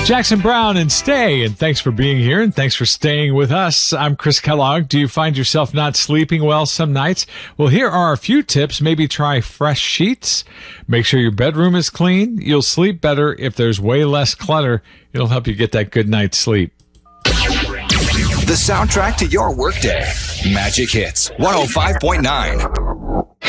Jackson Browne and Stay, and thanks for being here, and thanks for staying with us. I'm Chris Kellogg. Do you find yourself not sleeping well some nights? Well, here are a few tips. Maybe try fresh sheets. Make sure your bedroom is clean. You'll sleep better if there's way less clutter. It'll help you get that good night's sleep. The soundtrack to your workday. Magic Hits 105.9.